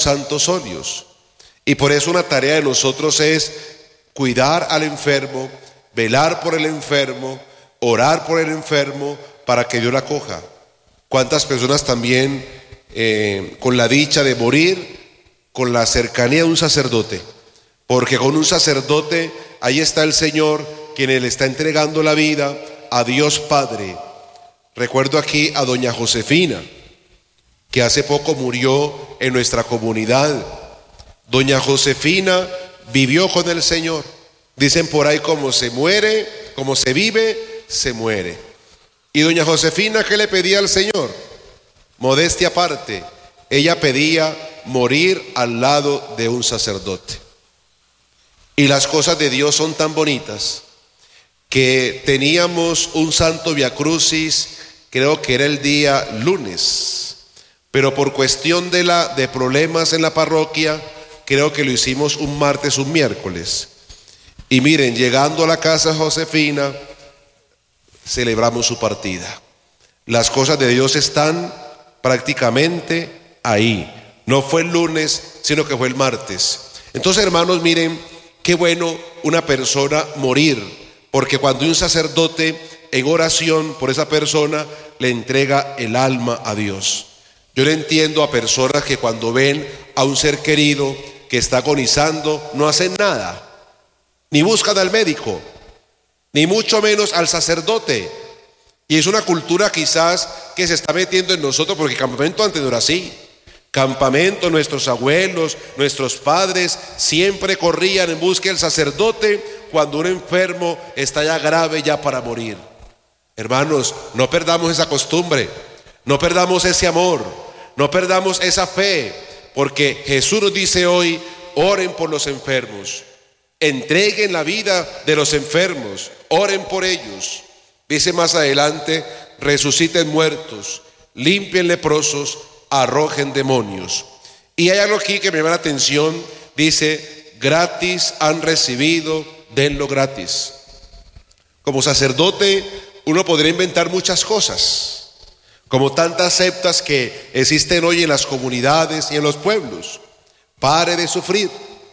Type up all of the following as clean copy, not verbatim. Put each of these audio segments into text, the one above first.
santos óleos. Y por eso una tarea de nosotros es cuidar al enfermo, velar por el enfermo, orar por el enfermo para que Dios la acoja. ¿Cuántas personas también con la dicha de morir con la cercanía de un sacerdote? Porque con un sacerdote ahí está el Señor, quien le está entregando la vida a Dios Padre. Recuerdo aquí a doña Josefina, que hace poco murió en nuestra comunidad. Doña Josefina vivió con el Señor. Dicen por ahí, como se muere, como se vive, se muere. Y doña Josefina, ¿qué le pedía al Señor? Modestia aparte, ella pedía morir al lado de un sacerdote. Y las cosas de Dios son tan bonitas que teníamos un santo viacrucis, creo que era el día lunes, pero por cuestión de problemas en la parroquia, creo que lo hicimos un martes, un miércoles. Y miren, llegando a la casa de Josefina, celebramos su partida. Las cosas de Dios están prácticamente ahí. No fue el lunes, sino que fue el martes. Entonces, hermanos, miren, qué bueno una persona morir, porque cuando un sacerdote en oración por esa persona le entrega el alma a Dios. Yo le entiendo a personas que cuando ven a un ser querido que está agonizando, no hacen nada, ni buscan al médico, ni mucho menos al sacerdote. Y es una cultura quizás que se está metiendo en nosotros, porque Campamento antes no era así. Campamento, nuestros abuelos, nuestros padres siempre corrían en busca del sacerdote cuando un enfermo está ya grave, ya para morir. Hermanos, no perdamos esa costumbre, no perdamos ese amor, no perdamos esa fe, porque Jesús nos dice hoy: oren por los enfermos, entreguen la vida de los enfermos, oren por ellos. Dice más adelante: resuciten muertos, limpien leprosos, arrojen demonios. Y hay algo aquí que me llama la atención. Dice: gratis han recibido, denlo gratis. Como sacerdote uno podría inventar muchas cosas, como tantas sectas que existen hoy en las comunidades y en los pueblos. Pare de sufrir.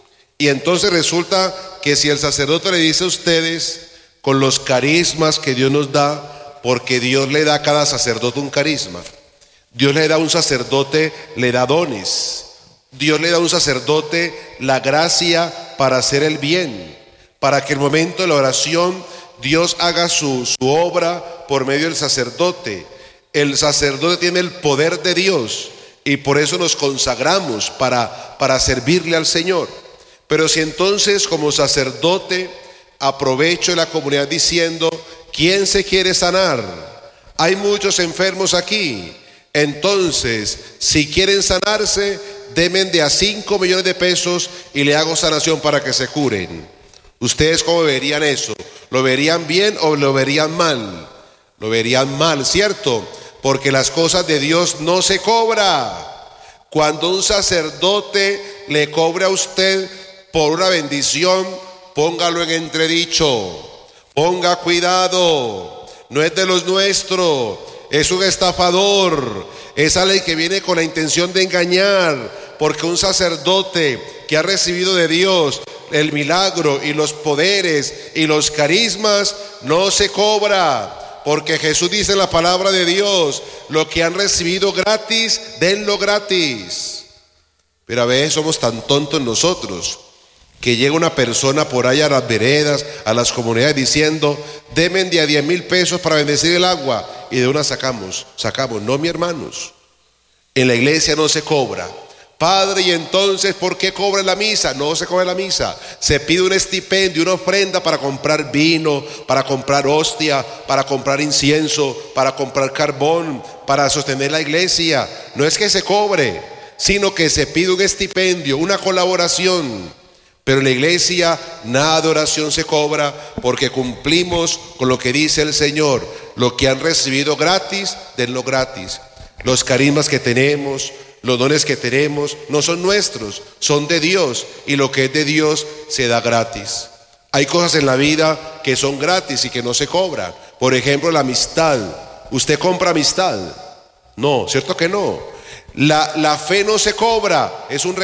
Y entonces resulta que si el sacerdote le dice a ustedes, con los carismas que Dios nos da, porque Dios le da a cada sacerdote un carisma, Dios le da a un sacerdote, le da dones, Dios le da a un sacerdote la gracia para hacer el bien, para que en el momento de la oración Dios haga su obra por medio del sacerdote. El sacerdote tiene el poder de Dios y por eso nos consagramos para servirle al Señor. Pero si entonces como sacerdote aprovecho la comunidad diciendo: ¿quién se quiere sanar? Hay muchos enfermos aquí. Entonces, si quieren sanarse, denme de a 5 millones de pesos y le hago sanación para que se curen. ¿Ustedes cómo verían eso? ¿Lo verían bien o lo verían mal? Lo verían mal, ¿cierto? Porque las cosas de Dios no se cobran. Cuando un sacerdote le cobre a usted por una bendición, póngalo en entredicho, ponga cuidado, no es de los nuestros, es un estafador, es alguien que viene con la intención de engañar, porque un sacerdote que ha recibido de Dios el milagro y los poderes y los carismas no se cobra, porque Jesús dice en la palabra de Dios: lo que han recibido gratis, denlo gratis. Pero a veces somos tan tontos nosotros que llega una persona por allá a las veredas, a las comunidades diciendo: denme de a 10,000 pesos para bendecir el agua, y de una sacamos. No, mi hermanos, en la iglesia no se cobra. Padre, y entonces ¿por qué cobra la misa? No se cobra la misa, se pide un estipendio, una ofrenda para comprar vino, para comprar hostia, para comprar incienso, para comprar carbón, para sostener la iglesia. No es que se cobre, sino que se pide un estipendio, una colaboración. Pero en la iglesia nada de oración se cobra, porque cumplimos con lo que dice el Señor: lo que han recibido gratis, denlo gratis. Los carismas que tenemos, los dones que tenemos, no son nuestros, son de Dios, y lo que es de Dios se da gratis. Hay cosas en la vida que son gratis y que no se cobran. Por ejemplo, la amistad. ¿Usted compra amistad? No, ¿cierto que no? La fe no se cobra, es un